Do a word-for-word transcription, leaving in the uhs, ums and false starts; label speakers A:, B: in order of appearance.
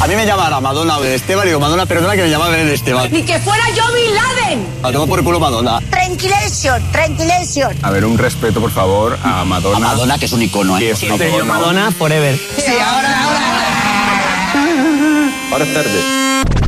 A: mí me llamará Madonna o Esteban y digo, Madonna, perdona que me llamaba Belén Esteban.
B: Ni que fuera yo Bin Laden.
A: La tengo por el culo Madonna.
C: Tranquilation, tranquilation.
D: A ver, un respeto, por favor, a Madonna.
A: A Madonna, que es un icono, ¿eh?
D: Sí, es un icono.
E: Madonna forever.
A: Sí, ahora, ahora.
D: Ahora es tarde.